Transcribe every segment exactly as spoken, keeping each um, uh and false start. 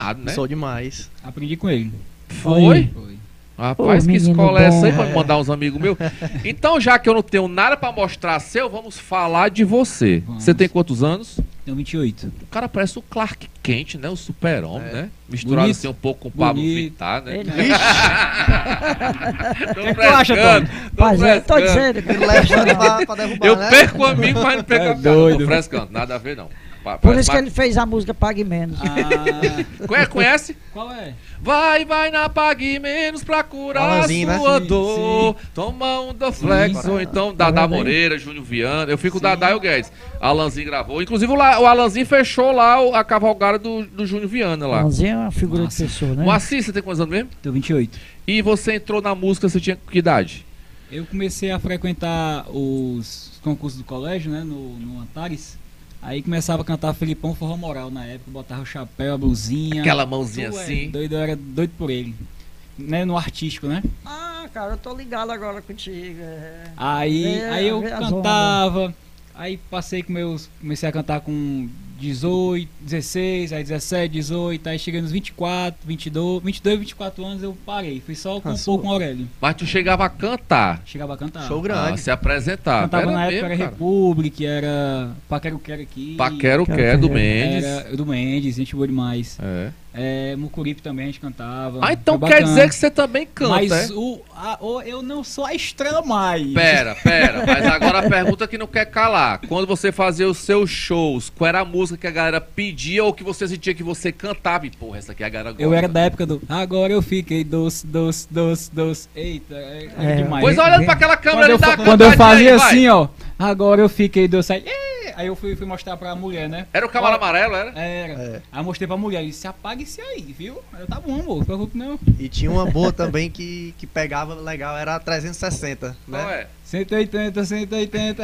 né? Sou demais. Aprendi com ele. Foi? Foi. Rapaz, Ô, que menino escola é essa aí bom. pra me mandar uns amigos meus? Então, já que eu não tenho nada pra mostrar seu, vamos falar de você. Vamos. Você tem quantos anos? Tenho vinte e oito. O cara parece o Clark Kent, né? O super-homem, É. né? Misturado Bonito. assim um pouco com o Pablo Bonito. Vittar, né? Ele- Tô que é que tu acha, frescando, tô Mas eu tô frescando. dizendo que Ele levando pra, pra derrubar, Eu né? perco o amigo, mas não perco É a cara. doido. Tô frescando, nada a ver não. Pa- por parece isso que mais- ele fez a música Pague Menos. Ah, Conhe- Conhece? qual é? Vai, vai na Pague Menos pra curar Alanzinho, a né? sua Sim, dor. Toma um Doflex, Sim. ou então Dadá Tá vendo aí? Moreira, Júnior Viana. Eu fico Sim. Dadá e o Guedes. Alanzinho gravou. Inclusive o, La- o Alanzinho fechou lá o- a cavalgada do, do Júnior Viana lá. Alanzinho é uma figura Nossa. de pessoa, né? Moacir, você tem quantos anos mesmo? Tenho vinte e oito. E você entrou na música, você tinha que idade? Eu comecei a frequentar os concursos do colégio, né? No, no Antares. Aí começava a cantar Felipão Forró Moral na época, botava o chapéu, a blusinha. Aquela mãozinha Tu é assim. Doido, eu era doido por ele. Né, no artístico, né? Ah, cara, eu tô ligado agora contigo. é. Aí, É, aí eu vê as cantava, aí passei com meus. Comecei a cantar com dezoito, dezesseis, aí dezessete, dezoito, aí cheguei nos vinte e quatro, vinte e dois, vinte e dois, vinte e quatro anos eu parei. Fui só Cansou. compor com o Aurélio. Mas tu chegava a cantar. Chegava a cantar. Show Ah, grande. se apresentar. Cantava Era na época, mesmo, era cara. República, era Paquero Quero aqui. Paquero Quero, Quer do quero. Mendes. Era do Mendes, gente boa demais. É. É, Mucuripe também a gente cantava. Ah, então Foi quer bacana. dizer que você também canta, Mas é? o, a- o- eu não sou a estrela mais. Pera, pera, mas agora a pergunta que não quer calar. Quando você fazia os seus shows, qual era a música que a galera pedia ou que você sentia que você cantava? E, porra, essa aqui a galera gosta. Eu era da época do Agora eu fiquei doce, doce, doce, doce. Eita, é, é É, demais. Pois Vem, olhando vem. pra aquela câmera Quando ali, eu, dá fa- uma quando eu cantadinha fazia aí, vai. assim, ó. Agora eu fiquei doce. Aí, "Ê!" aí eu fui, fui mostrar pra mulher, né? Era o cavalo amarelo, era? Era. É. Aí eu mostrei pra mulher. Ele disse: apaga isso aí, viu? Aí eu, tá bom, amor. Não preocupe não. E tinha uma boa também que, que pegava legal, era a trezentos e sessenta, Não né? é? cento e oitenta, cento e oitenta.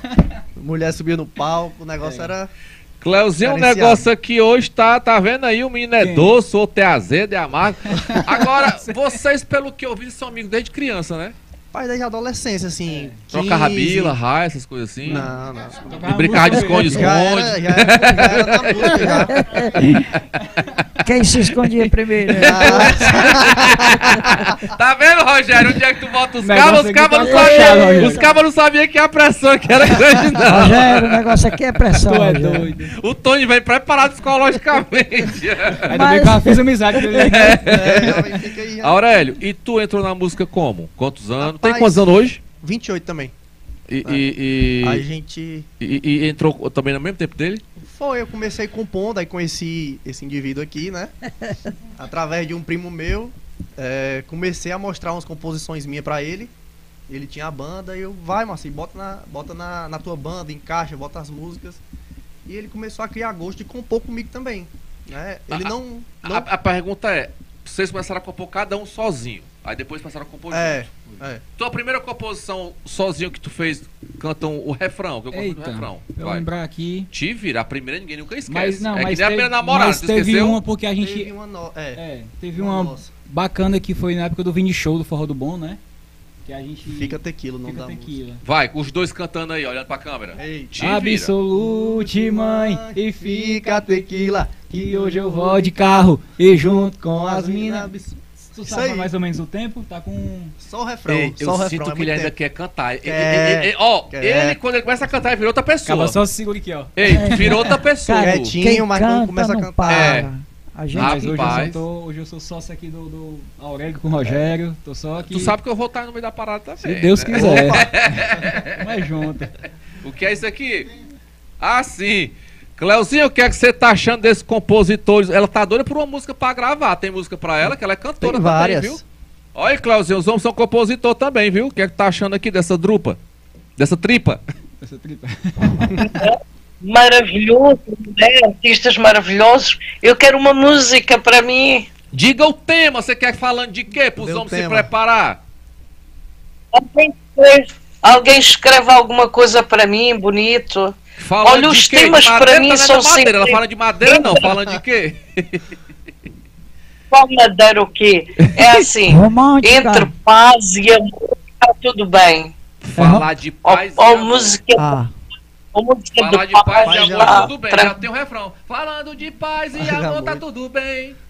Mulher subia no palco, o negócio É. era... Cleuzinho, um Diferenciado. negócio aqui hoje tá, tá vendo aí? O menino é Quem? doce, outro é azedo, é amargo. Agora, vocês, pelo que eu vi, são amigos desde criança, né? Pai desde a adolescência, assim. Trocava quinze. bila, raia, essas coisas assim. Não, não. E brincava de esconde-esconde. Já era, já era, já era na música, já. Quem se escondia primeiro? né? Tá vendo, Rogério? Onde é que tu bota os Negócio cabos? Os aqui cabos tá não fechado, sabiam. Rogério. Os cabos não sabiam que a pressão que era grande, não. Rogério, o negócio aqui é pressão. Tu é Rogério. doido. O Tony vem preparado psicologicamente. Ainda Mas- bem que eu fiz amizade com ele. É, jovem, fica aí, já. Aurélio, e tu entrou na música como? Quantos anos? Tem Rapaz, quantos anos hoje? vinte e oito também. E, e, A e, gente... e- e entrou também no mesmo tempo dele? Foi, eu comecei compondo, aí conheci esse indivíduo aqui, né? Através de um primo meu, é, comecei a mostrar umas composições minhas pra ele. Ele tinha a banda, e eu, vai, Marcinho, bota, na, bota na, na tua banda, encaixa, bota as músicas. E ele começou a criar gosto de compor comigo também, né? Ele A- não... A, não a pergunta é, vocês começaram a compor cada um sozinho, aí depois passaram a compor é, junto. é. Tua primeira composição sozinho que tu fez, cantam o refrão, que eu canto o Eita, refrão. eu Vai. lembrar aqui. Te vira, a primeira ninguém nunca esquece. Mas não, é mas que nem a teve, primeira namorada, mas tu teve esqueceu? uma porque a gente... Teve uma no... É, É, teve uma uma nossa. bacana que foi na época do Vini Show do Forró do Bom, né? Que a gente... Fica tequila, não Fica dá música. tequila. Vai, com os dois cantando aí, olhando pra câmera. Ei, Te vira. Absolute, mãe, e fica tequila, que hoje eu vou de carro e junto com as mina- minas. Tu Isso sabe aí. mais ou menos o tempo? Tá com... Só o refrão, Ei, só eu o refrão, sinto é que muito ele ainda tempo. quer cantar. Ele- Quer. ele- ele- Ó, Quer. ele quando ele começa a cantar, ele virou outra pessoa. Acaba só segura aqui, ó. Ei, virou outra pessoa. Cara, Quietinho, quem mas quando canta começa a não cantar- para. É. A gente Mas hoje eu, só Rapaz. tô, hoje eu sou sócio aqui do, do Aurélio com o Rogério. Tô só aqui. Tu sabe que eu vou estar no meio da parada também. Se Deus né? quiser. Tamo junto. O que é isso aqui? Ah, sim. Cleuzinho, o que é que você tá achando desses compositores? Ela tá doida por uma música pra gravar. Tem música pra ela, que ela é cantora Tem também, várias. viu? Olha aí, Cleuzinho, os homens são compositor também, viu? O que é que tá achando aqui dessa drupa? Dessa tripa? Essa tripa. Maravilhoso, né? Artistas maravilhosos. Eu quero uma música para mim. Diga o tema, você quer falando de quê? Pros Dê o homens se tema. preparar. Alguém, alguém escreve alguma coisa para mim, bonito. Falando Olha, de os quê? temas De para madeira, mim tá vendo são a madeira. Ela sempre- fala de madeira não, falando de quê? Qual madeira o quê? É assim, romântica. entre paz e amor, está tudo bem. Falar de Ou, paz e ou amor. música, Ah, Uma música Falar de de paz paz e e amor, amor. tudo bem. pra- Já tem um refrão. Falando de paz e Paz e amor, tá amor. tudo bem.